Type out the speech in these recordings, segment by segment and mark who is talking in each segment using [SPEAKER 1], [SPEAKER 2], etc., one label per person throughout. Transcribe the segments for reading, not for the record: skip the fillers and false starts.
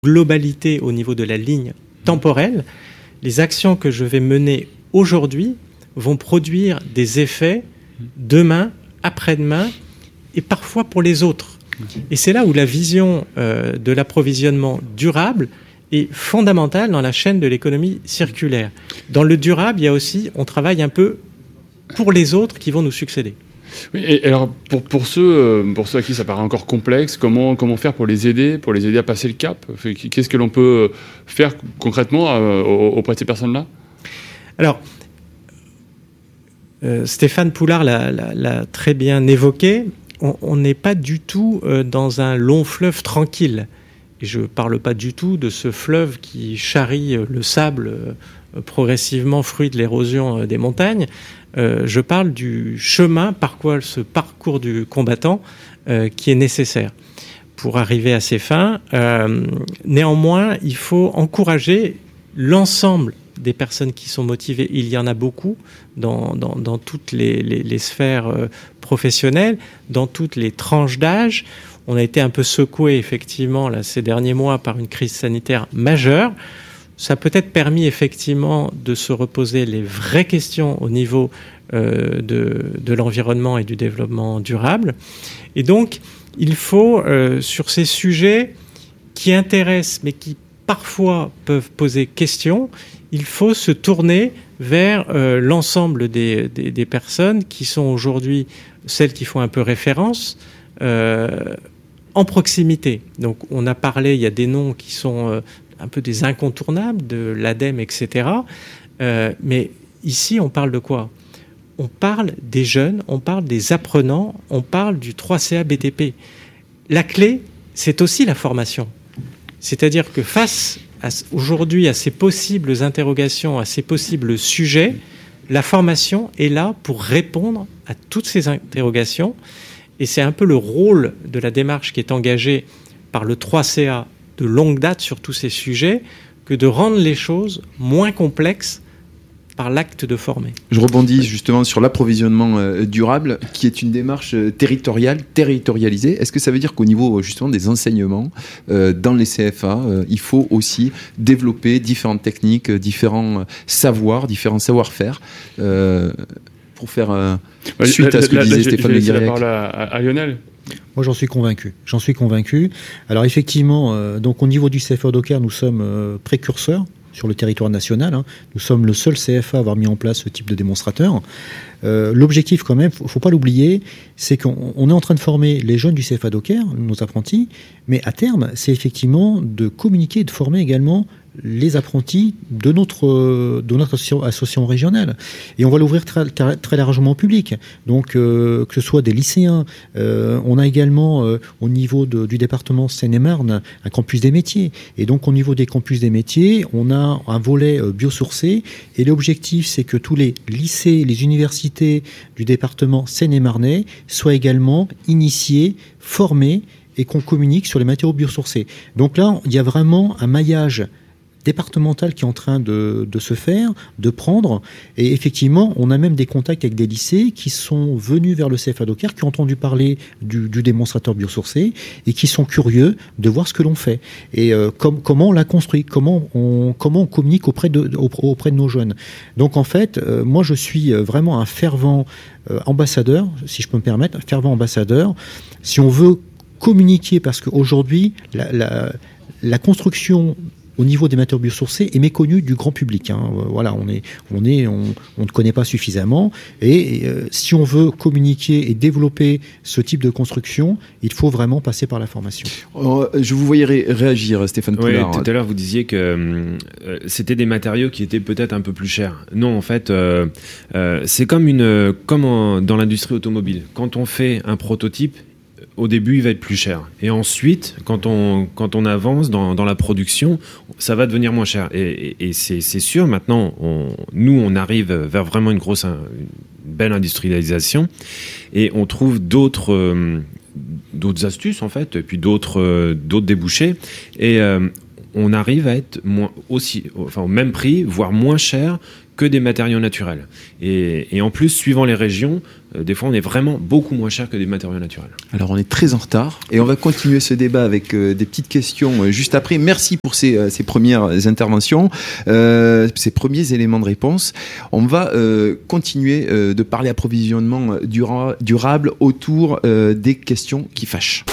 [SPEAKER 1] globalité au niveau de la ligne temporelle, les actions que je vais mener aujourd'hui vont produire des effets demain, après-demain et parfois pour les autres. Et c'est là où la vision de l'approvisionnement durable est fondamentale dans la chaîne de l'économie circulaire. Dans le durable, il y a aussi, on travaille un peu pour les autres qui vont nous succéder.
[SPEAKER 2] Oui, et alors pour ceux à qui ça paraît encore complexe, comment faire pour les aider à passer le cap? Qu'est-ce que l'on peut faire concrètement auprès de ces personnes-là?
[SPEAKER 1] Alors, Stéphane Poulard l'a très bien évoqué. On n'est pas du tout dans un long fleuve tranquille. Et je ne parle pas du tout de ce fleuve qui charrie le sable progressivement, fruit de l'érosion des montagnes. Je parle du chemin par quoi ce parcours du combattant qui est nécessaire pour arriver à ses fins. Néanmoins, il faut encourager l'ensemble des personnes qui sont motivées. Il y en a beaucoup dans toutes les sphères professionnelles, dans toutes les tranches d'âge. On a été un peu secoué, effectivement, là, ces derniers mois par une crise sanitaire majeure. Ça a peut-être permis, effectivement, de se reposer les vraies questions au niveau de l'environnement et du développement durable. Et donc, il faut, sur ces sujets qui intéressent, mais qui parfois peuvent poser question, il faut se tourner vers l'ensemble des personnes qui sont aujourd'hui celles qui font un peu référence, en proximité. Donc, on a parlé, il y a des noms qui sont un peu des incontournables, de l'ADEME, etc. Mais ici, on parle de quoi? On parle des jeunes, on parle des apprenants, on parle du 3CA BTP. La clé, c'est aussi la formation. C'est-à-dire que face aujourd'hui à ces possibles interrogations, à ces possibles sujets, la formation est là pour répondre à toutes ces interrogations. Et c'est un peu le rôle de la démarche qui est engagée par le 3CA de longue date sur tous ces sujets, que de rendre les choses moins complexes par l'acte de former.
[SPEAKER 3] Je rebondis justement sur l'approvisionnement durable, qui est une démarche territorialisée. Est-ce que ça veut dire qu'au niveau justement des enseignements dans les CFA, il faut aussi développer différentes techniques, différents savoirs, différents savoir-faire pour faire suite à ce que disait Stéphane Le Guirec?
[SPEAKER 2] Je vais la parole à Lionel.
[SPEAKER 4] Moi, j'en suis convaincu. Alors, effectivement, donc au niveau du CFA Docker, nous sommes précurseurs sur le territoire national. Nous sommes le seul CFA à avoir mis en place ce type de démonstrateur. L'objectif, quand même, faut pas l'oublier, c'est qu'on est en train de former les jeunes du CFA Docker, nos apprentis, mais à terme, c'est effectivement de communiquer et de former également les apprentis de notre association régionale. Et on va l'ouvrir très largement au public. Donc, que ce soit des lycéens, on a également, au niveau du département Seine-et-Marne, un campus des métiers. Et donc, au niveau des campus des métiers, on a un volet biosourcé. Et l'objectif, c'est que tous les lycées, les universités du département Seine-et-Marnais soient également initiés, formés, et qu'on communique sur les matériaux biosourcés. Donc là, il y a vraiment un maillage départemental qui est en train de se faire, de prendre. Et effectivement, on a même des contacts avec des lycées qui sont venus vers le CFA Docker, qui ont entendu parler du démonstrateur biosourcé et qui sont curieux de voir ce que l'on fait. Et comment on l'a construit, comment on communique auprès de nos jeunes. Donc en fait, moi je suis vraiment un fervent ambassadeur, si je peux me permettre, un fervent ambassadeur. Si on veut communiquer, parce qu'aujourd'hui, la construction au niveau des matériaux biosourcés est méconnu du grand public. Voilà, on ne connaît pas suffisamment. Et si on veut communiquer et développer ce type de construction, il faut vraiment passer par la formation.
[SPEAKER 3] Je vous voyais réagir, Stéphane Poulard.
[SPEAKER 5] Oui, tout à l'heure, vous disiez que c'était des matériaux qui étaient peut-être un peu plus chers. Non, en fait, c'est comme dans l'industrie automobile. Quand on fait un prototype, au début, il va être plus cher. Et ensuite, quand on avance dans la production, ça va devenir moins cher. Et c'est sûr, maintenant, on arrive vers vraiment une belle industrialisation et on trouve d'autres astuces, en fait, et puis d'autres débouchés. Et on arrive à être au même prix, voire moins cher que des matériaux naturels. Et en plus, suivant les régions, des fois, on est vraiment beaucoup moins cher que des matériaux naturels.
[SPEAKER 3] Alors, on est très en retard et on va continuer ce débat avec des petites questions juste après. Merci pour ces premières interventions, ces premiers éléments de réponse. On va continuer de parler approvisionnement durable autour des questions qui fâchent.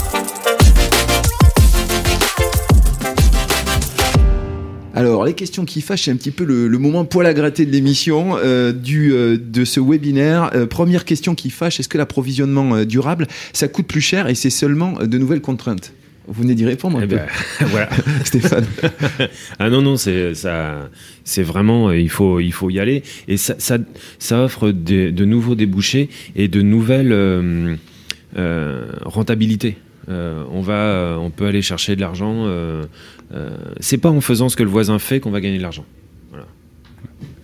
[SPEAKER 3] Alors, les questions qui fâchent, c'est un petit peu le moment poil à gratter de l'émission de ce webinaire. Première question qui fâche, est-ce que l'approvisionnement durable, ça coûte plus cher et c'est seulement de nouvelles contraintes ? Vous venez d'y répondre un peu.
[SPEAKER 5] Voilà.
[SPEAKER 3] Stéphane.
[SPEAKER 5] Ah non, c'est vraiment, il faut y aller. Et ça offre de nouveaux débouchés et de nouvelles rentabilités. On peut aller chercher de l'argent. C'est pas en faisant ce que le voisin fait qu'on va gagner de l'argent. Voilà.
[SPEAKER 3] Stéphane ?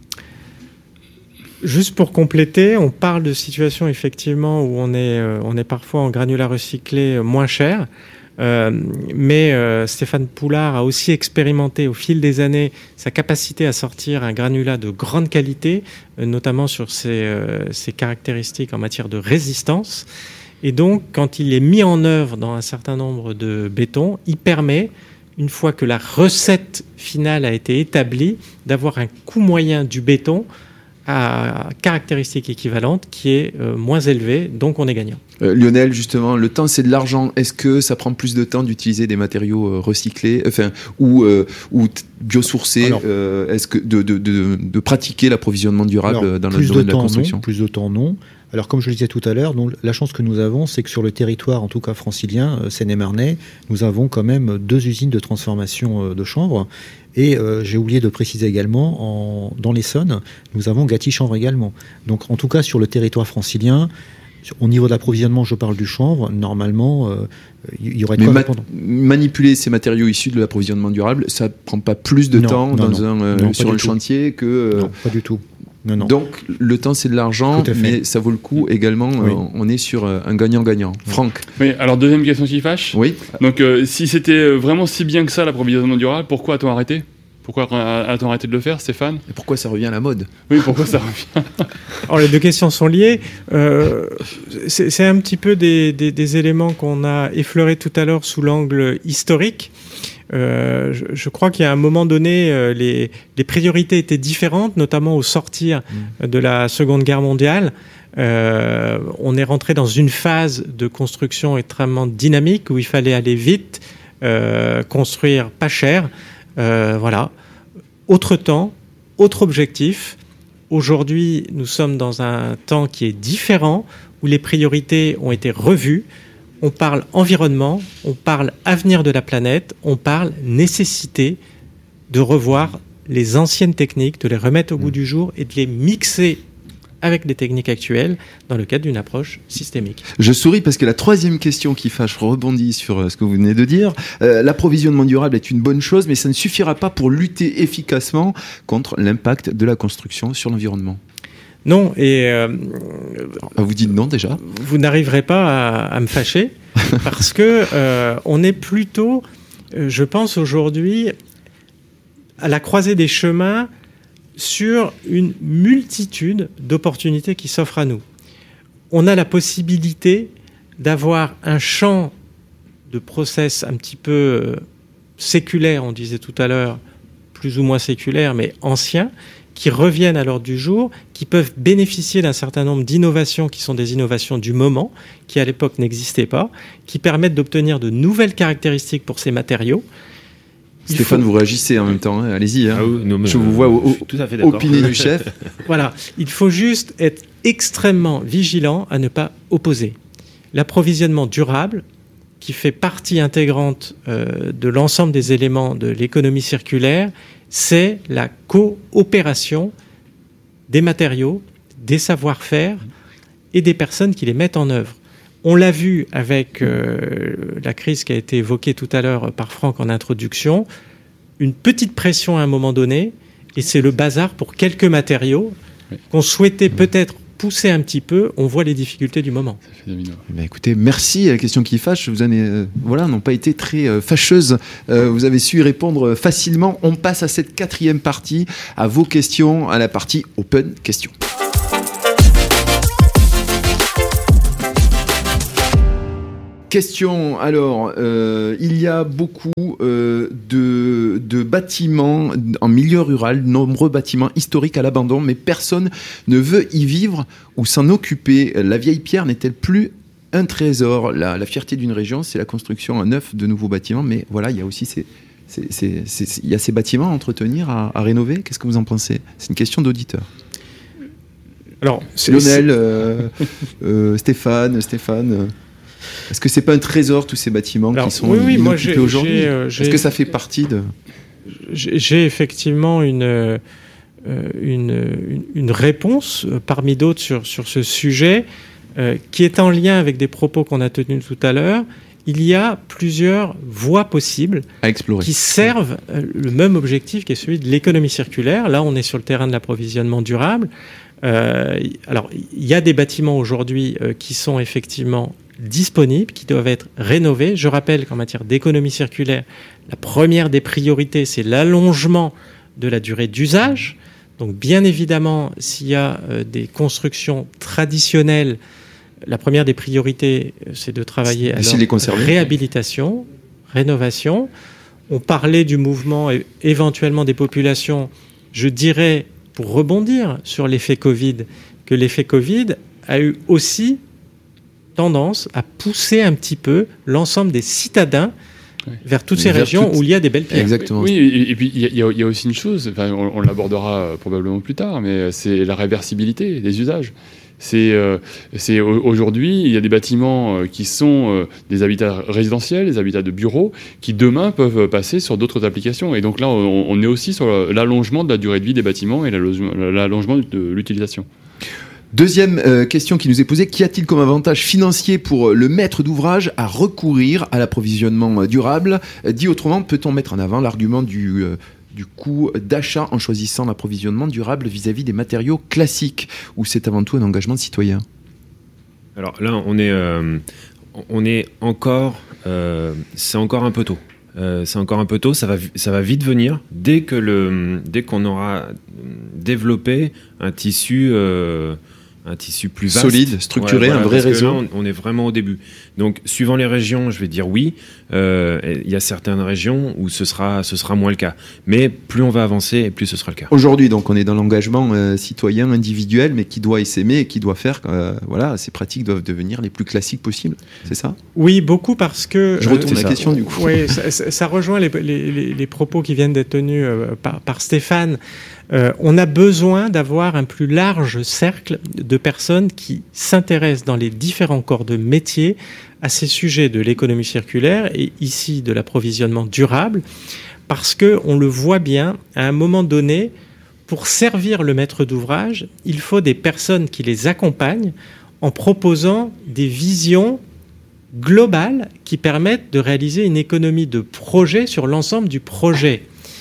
[SPEAKER 1] Juste pour compléter, on parle de situations effectivement où on est parfois en granulat recyclé moins cher. Mais Stéphane Poulard a aussi expérimenté au fil des années sa capacité à sortir un granulat de grande qualité, notamment sur ses caractéristiques en matière de résistance. Et donc, quand il est mis en œuvre dans un certain nombre de bétons, il permet, une fois que la recette finale a été établie, d'avoir un coût moyen du béton à caractéristiques équivalentes qui est moins élevé, donc on est gagnant.
[SPEAKER 3] Lionel, justement, le temps c'est de l'argent. Est-ce que ça prend plus de temps d'utiliser des matériaux recyclés, ou biosourcés? Est-ce que de pratiquer l'approvisionnement durable dans le domaine de la construction?
[SPEAKER 4] Plus de temps, non. Alors, comme je le disais tout à l'heure, donc, la chance que nous avons, c'est que sur le territoire, en tout cas francilien, Seine-et-Marnais, nous avons quand même 2 usines de transformation de chanvre. Et j'ai oublié de préciser également, dans l'Essonne, nous avons Gatti-Chanvre également. Donc, en tout cas, sur le territoire francilien, au niveau de l'approvisionnement, je parle du chanvre, normalement, il y aurait de quoi répondre.
[SPEAKER 3] Manipuler ces matériaux issus de l'approvisionnement durable, ça ne prend pas plus de temps sur un chantier que...
[SPEAKER 4] Non, pas du tout. Non.
[SPEAKER 3] Donc, le temps, c'est de l'argent, mais ça vaut le coup également. Oui. On est sur un gagnant-gagnant. Franck.
[SPEAKER 2] Oui, alors deuxième question qui fâche.
[SPEAKER 3] Oui.
[SPEAKER 2] Donc, si c'était vraiment si bien que ça, l'approvisionnement durable, pourquoi a-t-on arrêté ? Pourquoi a-t-on arrêté de le faire, Stéphane ?
[SPEAKER 3] Et pourquoi ça revient à la mode ?
[SPEAKER 2] Oui, pourquoi ça revient ?
[SPEAKER 1] Alors, les deux questions sont liées. C'est un petit peu des éléments qu'on a effleurés tout à l'heure sous l'angle historique. Je crois qu'à un moment donné, les priorités étaient différentes, notamment au sortir de la Seconde Guerre mondiale. On est rentré dans une phase de construction extrêmement dynamique où il fallait aller vite, construire pas cher. Voilà. Autre temps, autre objectif. Aujourd'hui, nous sommes dans un temps qui est différent, où les priorités ont été revues. On parle environnement, on parle avenir de la planète, on parle nécessité de revoir les anciennes techniques, de les remettre au goût du jour et de les mixer avec les techniques actuelles dans le cadre d'une approche systémique.
[SPEAKER 3] Je souris parce que la troisième question qui fâche rebondit sur ce que vous venez de dire. L'approvisionnement durable est une bonne chose, mais ça ne suffira pas pour lutter efficacement contre l'impact de la construction sur l'environnement.
[SPEAKER 1] Non, et...
[SPEAKER 3] vous dites non déjà ?
[SPEAKER 1] Vous n'arriverez pas à me fâcher, parce que on est plutôt, je pense aujourd'hui, à la croisée des chemins sur une multitude d'opportunités qui s'offrent à nous. On a la possibilité d'avoir un champ de process un petit peu séculaire, on disait tout à l'heure, plus ou moins séculaire, mais ancien, qui reviennent à l'ordre du jour, qui peuvent bénéficier d'un certain nombre d'innovations qui sont des innovations du moment, qui à l'époque n'existaient pas, qui permettent d'obtenir de nouvelles caractéristiques pour ces matériaux.
[SPEAKER 3] Stéphane, vous réagissez en même temps, hein. Allez-y. Hein.
[SPEAKER 5] Ah oui, non,
[SPEAKER 3] je vous vois opiner du chef.
[SPEAKER 1] Voilà, il faut juste être extrêmement vigilant à ne pas opposer. L'approvisionnement durable, qui fait partie intégrante de l'ensemble des éléments de l'économie circulaire, c'est la coopération des matériaux, des savoir-faire et des personnes qui les mettent en œuvre. On l'a vu avec la crise qui a été évoquée tout à l'heure par Franck en introduction, une petite pression à un moment donné, et c'est le bazar pour quelques matériaux qu'on souhaitait peut-être pousser un petit peu, on voit les difficultés du moment.
[SPEAKER 2] Ça fait domino.
[SPEAKER 3] Eh bien, écoutez, merci. La question qui fâche, vous n'ont pas été très fâcheuses. Vous avez su y répondre facilement. On passe à cette 4e partie, à vos questions, à la partie Open Questions. Question, alors, il y a beaucoup de bâtiments en milieu rural, nombreux bâtiments historiques à l'abandon, mais personne ne veut y vivre ou s'en occuper. La vieille pierre n'est-elle plus un trésor? La fierté d'une région, c'est la construction à neuf de nouveaux bâtiments, mais voilà, il y a aussi il y a ces bâtiments à entretenir, à rénover. Qu'est-ce que vous en pensez? C'est une question d'auditeur.
[SPEAKER 1] Alors,
[SPEAKER 3] Lionel, Stéphane... Est-ce que c'est pas un trésor, tous ces bâtiments qui sont inoccupés aujourd'hui? Est-ce que ça fait partie de...
[SPEAKER 1] J'ai effectivement une réponse parmi d'autres sur ce sujet qui est en lien avec des propos qu'on a tenus tout à l'heure. Il y a plusieurs voies possibles
[SPEAKER 3] à explorer,
[SPEAKER 1] qui servent le même objectif qui est celui de l'économie circulaire. Là, on est sur le terrain de l'approvisionnement durable. Alors, il y a des bâtiments aujourd'hui qui sont effectivement disponibles, qui doivent être rénovés. Je rappelle qu'en matière d'économie circulaire, la première des priorités, c'est l'allongement de la durée d'usage. Donc, bien évidemment, s'il y a des constructions traditionnelles, la première des priorités, c'est de travailler à leur réhabilitation, rénovation. On parlait du mouvement éventuellement des populations. Je dirais, pour rebondir sur l'effet Covid, que l'effet Covid a eu aussi tendance à pousser un petit peu l'ensemble des citadins vers toutes ces régions où il y a des belles pierres.
[SPEAKER 3] Exactement.
[SPEAKER 2] Oui, et puis il y a aussi une chose, enfin, on l'abordera probablement plus tard, mais c'est la réversibilité des usages. C'est aujourd'hui, il y a des bâtiments qui sont des habitats résidentiels, des habitats de bureaux, qui demain peuvent passer sur d'autres applications. Et donc là, on est aussi sur l'allongement de la durée de vie des bâtiments et l'allongement de l'utilisation.
[SPEAKER 3] Deuxième question qui nous est posée, qu'y a-t-il comme avantage financier pour le maître d'ouvrage à recourir à l'approvisionnement durable? Dit autrement, peut-on mettre en avant l'argument du coût d'achat en choisissant l'approvisionnement durable vis-à-vis des matériaux classiques, ou c'est avant tout un engagement de citoyen?
[SPEAKER 5] Alors là, on est encore, c'est encore un peu tôt. C'est encore un peu tôt, ça va vite venir dès qu'on aura développé un tissu plus vaste,
[SPEAKER 3] solide, structuré, un vrai réseau.
[SPEAKER 5] Là, on est vraiment au début. Donc, suivant les régions, je vais dire oui. Il y a certaines régions où ce sera moins le cas. Mais plus on va avancer, et plus ce sera le cas.
[SPEAKER 3] Aujourd'hui, donc, on est dans l'engagement citoyen individuel, mais qui doit s'aimer et qui doit faire, ces pratiques doivent devenir les plus classiques possibles. C'est ça?
[SPEAKER 1] Oui, beaucoup, parce que...
[SPEAKER 3] Je retourne la question, du coup.
[SPEAKER 1] Oui, ça rejoint les propos qui viennent d'être tenus par Stéphane. On a besoin d'avoir un plus large cercle de personnes qui s'intéressent dans les différents corps de métier à ces sujets de l'économie circulaire et ici de l'approvisionnement durable, parce qu'on le voit bien, à un moment donné, pour servir le maître d'ouvrage, il faut des personnes qui les accompagnent en proposant des visions globales qui permettent de réaliser une économie de projet sur l'ensemble du projet.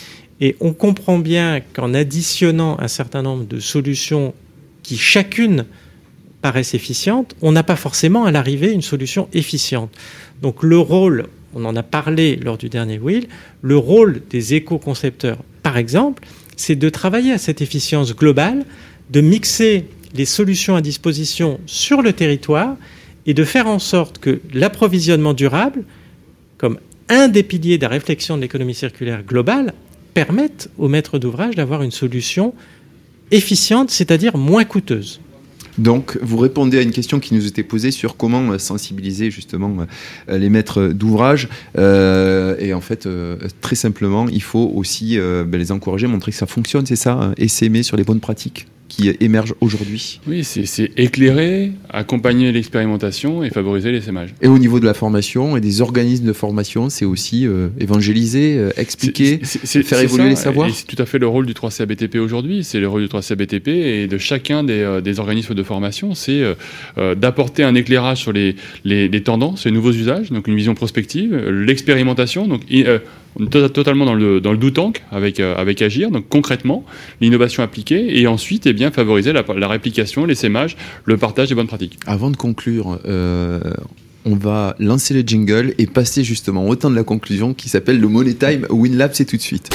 [SPEAKER 1] Et on comprend bien qu'en additionnant un certain nombre de solutions qui chacune paraissent efficientes, on n'a pas forcément à l'arrivée une solution efficiente. Donc le rôle, on en a parlé lors du dernier Wheel, le rôle des éco-concepteurs, par exemple, c'est de travailler à cette efficience globale, de mixer les solutions à disposition sur le territoire et de faire en sorte que l'approvisionnement durable, comme un des piliers de la réflexion de l'économie circulaire globale, permettent aux maîtres d'ouvrage d'avoir une solution efficiente, c'est-à-dire moins coûteuse.
[SPEAKER 3] Donc, vous répondez à une question qui nous était posée sur comment sensibiliser justement les maîtres d'ouvrage. Et en fait, très simplement, il faut aussi les encourager, montrer que ça fonctionne, c'est ça, et s'aimer sur les bonnes pratiques qui émergent aujourd'hui.
[SPEAKER 2] Oui, c'est éclairer, accompagner l'expérimentation et favoriser l'essaimage.
[SPEAKER 3] Et au niveau de la formation et des organismes de formation, c'est aussi évangéliser, expliquer, faire évoluer les savoirs.
[SPEAKER 2] Et c'est tout à fait le rôle du 3C ABTP aujourd'hui, c'est le rôle du 3C ABTP et de chacun des organismes de formation, c'est d'apporter un éclairage sur les tendances, les nouveaux usages, donc une vision prospective, l'expérimentation, donc On est totalement dans le do tank avec Agir, donc concrètement, l'innovation appliquée, et ensuite favoriser la réplication, l'essaimage, le partage des bonnes pratiques.
[SPEAKER 3] Avant de conclure, on va lancer le jingle et passer justement au temps de la conclusion qui s'appelle le Money Time WinLab, c'est tout de suite.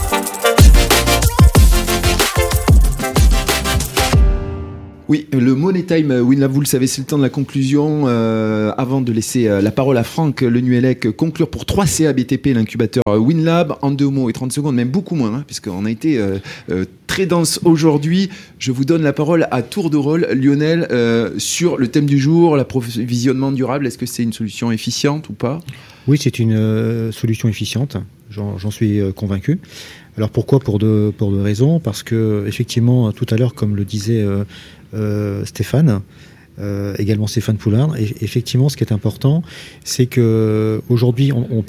[SPEAKER 3] Oui, le Money Time WinLab, vous le savez, c'est le temps de la conclusion. Avant de laisser la parole à Franck Le Nuellec, conclure pour 3 CA BTP, l'incubateur WinLab, en 2 mots et 30 secondes, même beaucoup moins, puisqu'on a été très dense aujourd'hui. Je vous donne la parole à tour de rôle. Lionel, sur le thème du jour, l'approvisionnement durable, est-ce que c'est une solution efficiente ou pas ?
[SPEAKER 4] Oui, c'est une solution efficiente, j'en suis convaincu. Alors pourquoi ? Pour deux raisons. Parce que effectivement, tout à l'heure, comme le disait Stéphane, également Stéphane Poulard, et effectivement, ce qui est important, c'est que aujourd'hui, on